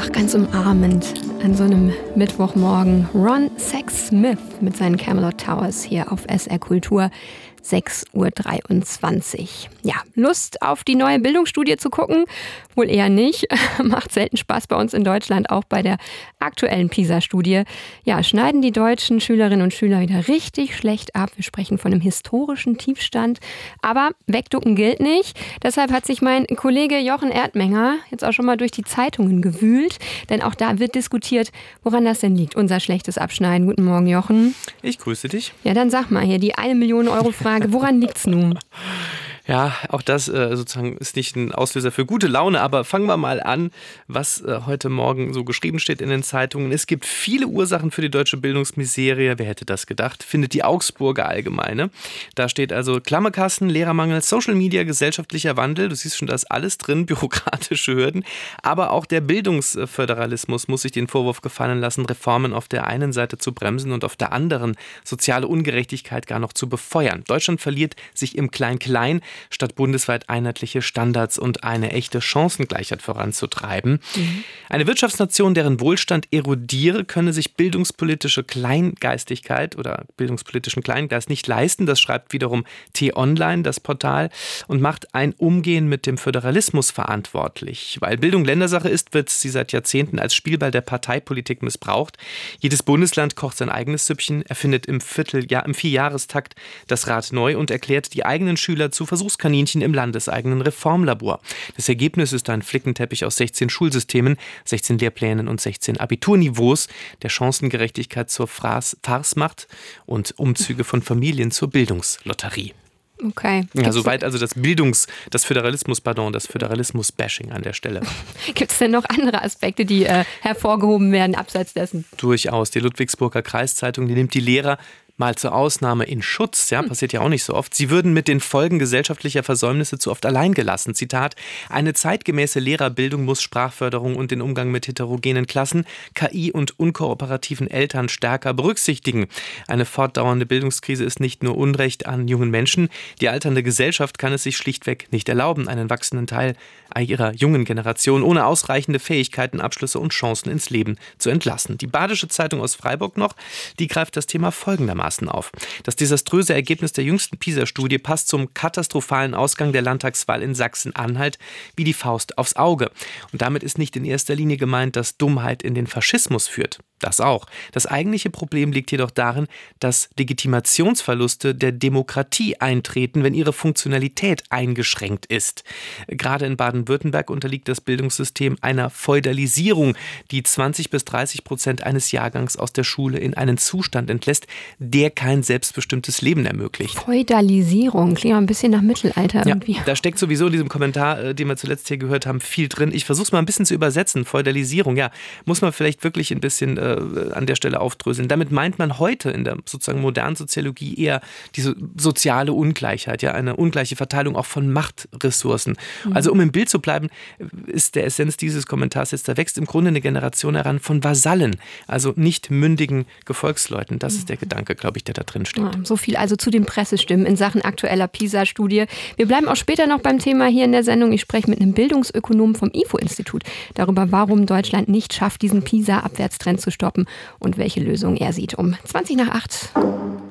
Ach, ganz umarmend an so einem Mittwochmorgen. Ron Sexsmith mit seinen Camelot Towers hier auf SR Kultur. 6:23 Uhr. Ja, Lust auf die neue Bildungsstudie zu gucken? Wohl eher nicht. Macht selten Spaß bei uns in Deutschland, auch bei der aktuellen PISA-Studie. Ja, schneiden die deutschen Schülerinnen und Schüler wieder richtig schlecht ab. Wir sprechen von einem historischen Tiefstand. Aber wegducken gilt nicht. Deshalb hat sich mein Kollege Jochen Erdmenger jetzt auch schon mal durch die Zeitungen gewühlt. Denn auch da wird diskutiert, woran das denn liegt, unser schlechtes Abschneiden. Guten Morgen, Jochen. Ich grüße dich. Ja, dann sag mal hier die 1 Million Euro Frage. Woran liegt's nun? Ja, auch das sozusagen ist nicht ein Auslöser für gute Laune, aber fangen wir mal an, was heute Morgen so geschrieben steht in den Zeitungen. Es gibt viele Ursachen für die deutsche Bildungsmiserie. Wer hätte das gedacht? Findet die Augsburger Allgemeine. Da steht also Klammerkasten, Lehrermangel, Social Media, gesellschaftlicher Wandel. Du siehst schon, da ist alles drin, bürokratische Hürden. Aber auch der Bildungsföderalismus muss sich den Vorwurf gefallen lassen, Reformen auf der einen Seite zu bremsen und auf der anderen soziale Ungerechtigkeit gar noch zu befeuern. Deutschland verliert sich im Klein-Klein, statt bundesweit einheitliche Standards und eine echte Chancengleichheit voranzutreiben. Eine Wirtschaftsnation, deren Wohlstand erodiere, könne sich bildungspolitische Kleingeistigkeit oder bildungspolitischen Kleingeist nicht leisten. Das schreibt wiederum T-Online, das Portal, und macht ein Umgehen mit dem Föderalismus verantwortlich. Weil Bildung Ländersache ist, wird sie seit Jahrzehnten als Spielball der Parteipolitik missbraucht. Jedes Bundesland kocht sein eigenes Süppchen, erfindet im Vierjahrestakt das Rad neu und erklärt die eigenen Schüler zu Versuchskaninchen im landeseigenen Reformlabor. Das Ergebnis ist ein Flickenteppich aus 16 Schulsystemen, 16 Lehrplänen und 16 Abiturniveaus, der Chancengerechtigkeit zur Farce macht und Umzüge von Familien zur Bildungslotterie. Okay. Ja, soweit also das Föderalismus-Bashing an der Stelle. Gibt es denn noch andere Aspekte, die hervorgehoben werden, abseits dessen? Durchaus. Die Ludwigsburger Kreiszeitung, die nimmt die Lehrer mal zur Ausnahme in Schutz, ja, passiert ja auch nicht so oft. Sie würden mit den Folgen gesellschaftlicher Versäumnisse zu oft allein gelassen. Zitat: Eine zeitgemäße Lehrerbildung muss Sprachförderung und den Umgang mit heterogenen Klassen, KI und unkooperativen Eltern stärker berücksichtigen. Eine fortdauernde Bildungskrise ist nicht nur Unrecht an jungen Menschen. Die alternde Gesellschaft kann es sich schlichtweg nicht erlauben, einen wachsenden Teil ihrer jungen Generation ohne ausreichende Fähigkeiten, Abschlüsse und Chancen ins Leben zu entlassen. Die Badische Zeitung aus Freiburg noch, die greift das Thema folgendermaßen auf. Das desaströse Ergebnis der jüngsten PISA-Studie passt zum katastrophalen Ausgang der Landtagswahl in Sachsen-Anhalt wie die Faust aufs Auge. Und damit ist nicht in erster Linie gemeint, dass Dummheit in den Faschismus führt. Das auch. Das eigentliche Problem liegt jedoch darin, dass Legitimationsverluste der Demokratie eintreten, wenn ihre Funktionalität eingeschränkt ist. Gerade in Baden-Württemberg unterliegt das Bildungssystem einer Feudalisierung, die 20-30% eines Jahrgangs aus der Schule in einen Zustand entlässt, der kein selbstbestimmtes Leben ermöglicht. Feudalisierung, klingt ein bisschen nach Mittelalter irgendwie. Ja, da steckt sowieso in diesem Kommentar, den wir zuletzt hier gehört haben, viel drin. Ich versuche es mal ein bisschen zu übersetzen. Feudalisierung, ja, muss man vielleicht wirklich ein bisschen an der Stelle aufdröseln. Damit meint man heute in der sozusagen modernen Soziologie eher diese soziale Ungleichheit, ja, eine ungleiche Verteilung auch von Machtressourcen. Also um im Bild zu bleiben, ist der Essenz dieses Kommentars jetzt, da wächst im Grunde eine Generation heran von Vasallen, also nicht mündigen Gefolgsleuten. Das ist der Gedanke, glaube ich, der da drin steht. Ja, so viel also zu den Pressestimmen in Sachen aktueller PISA-Studie. Wir bleiben auch später noch beim Thema hier in der Sendung. Ich spreche mit einem Bildungsökonomen vom IFO-Institut darüber, warum Deutschland nicht schafft, diesen PISA-Abwärtstrend zu stoppen und welche Lösung er sieht. Um 7:20.